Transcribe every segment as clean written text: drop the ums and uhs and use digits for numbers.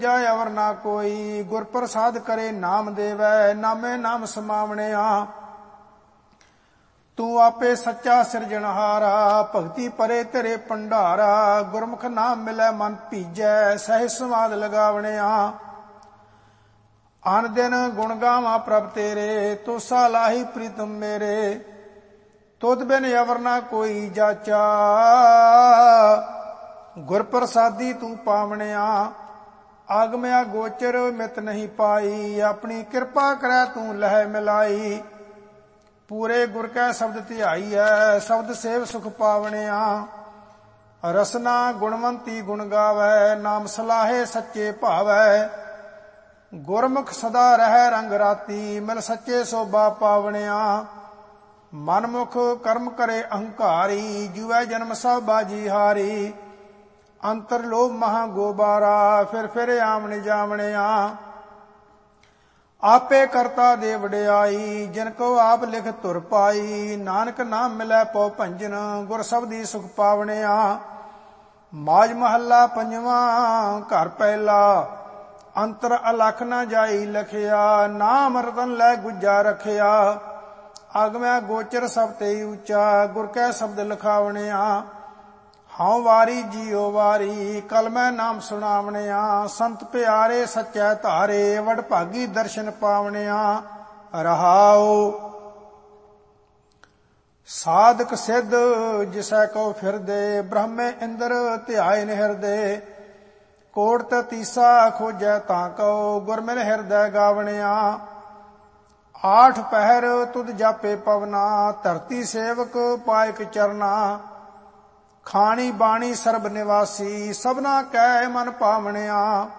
ਜਾਇ ਅਵਰ ਨਾ ਕੋਈ, ਗੁਰ ਪ੍ਰਸਾਦ ਕਰੇ ਨਾਮ ਦੇਵੈ, ਨਾਮੇ ਨਾਮ ਸਮਾਵਣਿਆ। ਤੂੰ ਆਪੇ ਸੱਚਾ ਸਿਰਜਣਹਾਰਾ, ਭਗਤੀ ਪਰੇ ਤੇਰੇ ਭੰਡਾਰਾ। ਗੁਰਮੁਖ ਨਾਮ ਮਿਲੈ ਮਨ ਭੀਜੈ, ਸਹਿ ਸਮਾਦ ਲਗਾਵਣਿਆ। ਅਨ ਦਿਨ ਗੁਣ ਗਾਵਾਂ ਪ੍ਰਭ ਤੇਰੇ, ਤੋਸਾ ਲਾਹੀ ਪ੍ਰੀਤਮ ਮੇਰੇ। ਤੁਧ ਬਿਨ ਅਵਰ ਨਾ ਕੋਈ ਜਾਚਾ, ਗੁਰ ਪ੍ਰਸਾਦੀ ਤੂੰ ਪਾਵਣਿਆ। ਆਗਮਿਆ ਗੋਚਰ ਮਿਤ ਨਹੀਂ ਪਾਈ, ਆਪਣੀ ਕਿਰਪਾ ਕਰੈ ਤੂੰ ਲਹਿ ਮਿਲਾਈ। ਪੂਰੇ ਗੁਰ ਕੈ ਸ਼ਬਦ ਧਿਆਈਐ, ਸ਼ਬਦ ਸੇਵ ਸੁਖ ਪਾਵਣਿਆ। ਰਸਨਾ ਗੁਣਵੰਤੀ ਗੁਣ ਗਾਵੈ, ਨਾਮ ਸਲਾਹੇ ਸੱਚੇ ਭਾਵੈ। ਗੁਰਮੁਖ ਸਦਾ ਰਹਿ ਰੰਗ ਰਾਤੀ, ਮਿਲ ਸੱਚੇ ਸੋਭਾ ਪਾਵਣਿਆ। ਮਨਮੁਖ ਕਰਮ ਕਰੇ ਅਹੰਕਾਰੀ, ਜੁਐ ਜਨਮ ਸਭ ਬਾਜੀ ਹਾਰੀ। ਅੰਤਰ ਲੋਭ ਮਹਾ ਗੋਬਾਰਾ, ਫਿਰ ਆਵਣ ਜਾਵਣਿਆ। ਆਪੇ ਕਰਤਾ ਦੇ ਵਡਿਆਈ, ਜਿਨ ਕੋ ਆਪ ਲਿਖ ਧੁਰ ਪਾਈ। ਨਾਨਕ ਨਾਮ ਮਿਲੈ ਪਉ ਭੰਜਨ, ਗੁਰ ਸਬਦੀ ਸੁਖ ਪਾਵਣਿਆ। ਮਾਜ ਮਹੱਲਾ ਪੰਜਵਾਂ, ਘਰ ਪਹਿਲਾ। ਅੰਤਰ ਅਲਖ ਨਾ ਜਾਈ ਲਖਿਆ, ਨਾਮ ਰਤਨ ਲੈ ਗੁੱਜਾ ਰਖਿਆ। ਆਗਮਿਆ ਗੋਚਰ ਸਭ ਤੇ ਉੱਚਾ, ਗੁਰ ਕੈ ਸ਼ਬਦ ਲਿਖਾਵਣਿਆ। ਹਉ ਵਾਰੀ ਜੀਉ ਵਾਰੀ, ਕਲਮੈ ਨਾਮ ਸੁਣਾਵਣਿਆ। ਸੰਤ ਪਿਆਰੇ ਸੱਚੈ ਧਾਰੇ, ਵਡਭਾਗੀ ਦਰਸ਼ਨ ਪਾਵਣਿਆ। ਰਹਾਉ ਸਾਧਕ ਸਿੱਧ ਜਿਸੈ ਕਉ ਫਿਰਦੇ, ਬ੍ਰਹਮੇ ਇੰਦਰ ਧਿਆਏ ਹਿਰਦੇ। ਕੋਟ ਤੀਸਾ ਖੋਜੈ ਤਾਂ ਕਉ, ਗੁਰ ਮਿਲ ਹਿਰਦੈ ਗਾਵਣਿਆ। ਆਠ ਪਹਿਰ ਤੁਧ ਜਾਪੇ ਪਵਨਾ, ਧਰਤੀ ਸੇਵਕ ਪਾਇਕ ਚਰਨਾ। ਖਾਣੀ ਬਾਣੀ ਸਰਬ ਨਿਵਾਸੀ, ਸਭਨਾ ਕੈ ਮਨ ਪਾਵਣਿਆ।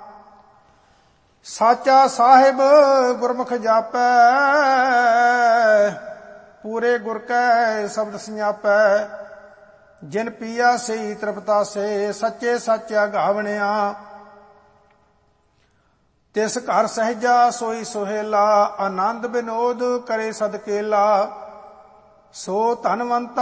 ਸਾਚਾ ਸਾਹਿਬ ਗੁਰਮੁਖ ਜਾਪੈ, ਪੂਰੇ ਗੁਰ ਕੈ ਸ਼ਬਦ ਸਿਆਪੈ। ਜਿਨ ਪੀਆ ਸਈ ਤ੍ਰਿਪਤਾਸੇ, ਸੱਚੇ ਸੱਚ ਅਗਾਵਣਿਆ। ਤਿਸ ਘਰ ਸਹਿਜਾ ਸੋਈ ਸੁਹੇਲਾ, ਆਨੰਦ ਬਿਨੋਦ ਕਰੇ ਸਦਕੇਲਾ। ਸੋ ਧਨਵੰਤ